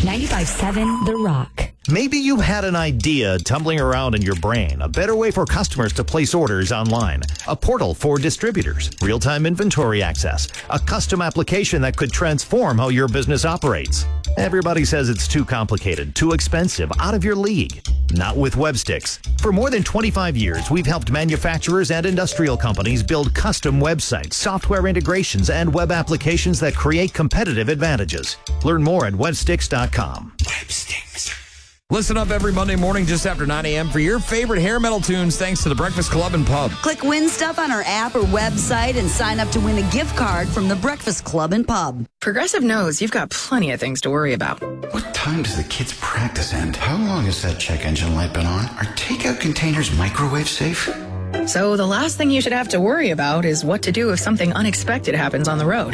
95.7 The Rock. Maybe you had an idea tumbling around in your brain, a better way for customers to place orders online, a portal for distributors, real-time inventory access, a custom application that could transform how your business operates. Everybody says it's too complicated, too expensive, out of your league. Not with Websticks. For more than 25 years, we've helped manufacturers and industrial companies build custom websites, software integrations, and web applications that create competitive advantages. Learn more at websticks.com. Websticks. Listen up every Monday morning just after 9 a.m. for your favorite hair metal tunes thanks to the Breakfast Club and Pub. Click Win Stuff on our app or website and sign up to win a gift card from the Breakfast Club and Pub. Progressive knows you've got plenty of things to worry about. What time does the kids' practice end? How long has that check engine light been on? Are takeout containers microwave safe? So the last thing you should have to worry about is what to do if something unexpected happens on the road.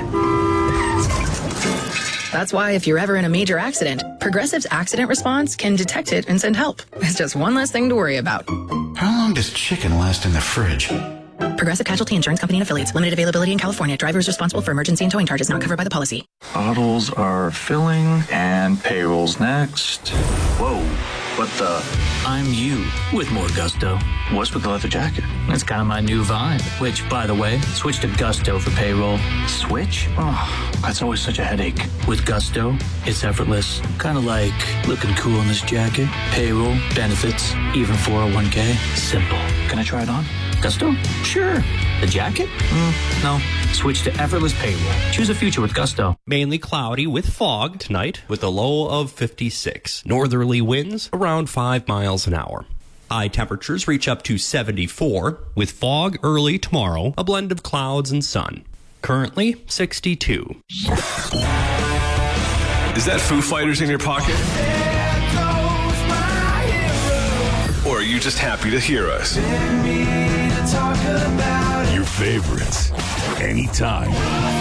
That's why if you're ever in a major accident, Progressive's accident response can detect it and send help. It's just one less thing to worry about. How long does chicken last in the fridge? Progressive Casualty Insurance Company and Affiliates. Limited availability in California. Driver is responsible for emergency and towing charges not covered by the policy. Bottles are filling and payroll's next. Whoa, what the? I'm you with more gusto. What's with the leather jacket? It's kind of my new vibe, which, by the way, switch to Gusto for payroll. Switch? Oh, that's always such a headache. With Gusto, it's effortless. Kind of like looking cool in this jacket. Payroll, benefits, even 401k. Simple. Can I try it on? Gusto? Sure. The jacket? No. Switch to effortless payroll. Choose a future with Gusto. Mainly cloudy with fog tonight with a low of 56. Northerly winds around 5 miles an hour. High temperatures reach up to 74 with fog early tomorrow, a blend of clouds and sun. Currently 62. Is that Foo Fighters in your pocket? Or are you just happy to hear us? Your favorites, anytime.